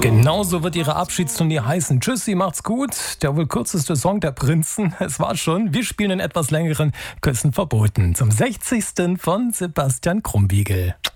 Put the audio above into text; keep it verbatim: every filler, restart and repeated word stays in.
Genauso wird ihre Abschiedsturnier heißen. Tschüssi, macht's gut. Der wohl kürzeste Song der Prinzen. Es war schon. Wir spielen einen etwas längeren Küssen verboten. Zum sechzigsten von Sebastian Krumbiegel.